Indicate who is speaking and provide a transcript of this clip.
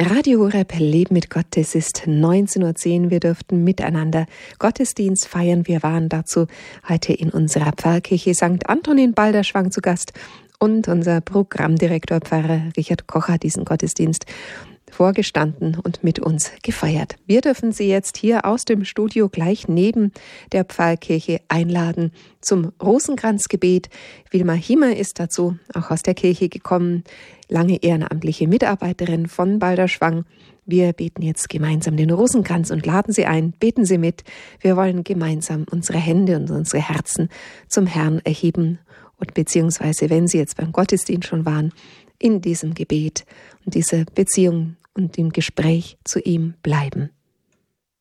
Speaker 1: Radio Horeb, Leben mit Gott, es ist 19:10 Uhr. Wir dürften miteinander Gottesdienst feiern. Wir waren dazu heute in unserer Pfarrkirche St. Anton in Balderschwang zu Gast und unser Programmdirektor Pfarrer Richard Koch hat diesen Gottesdienst vorgestanden und mit uns gefeiert. Wir dürfen Sie jetzt hier aus dem Studio gleich neben der Pfarrkirche einladen zum Rosenkranzgebet. Wilma Hiemer ist dazu auch aus der Kirche gekommen, lange ehrenamtliche Mitarbeiterin von Balderschwang. Wir beten jetzt gemeinsam den Rosenkranz und laden Sie ein, beten Sie mit. Wir wollen gemeinsam unsere Hände und unsere Herzen zum Herrn erheben und beziehungsweise, wenn Sie jetzt beim Gottesdienst schon waren, in diesem Gebet und dieser Beziehung und im Gespräch zu ihm bleiben.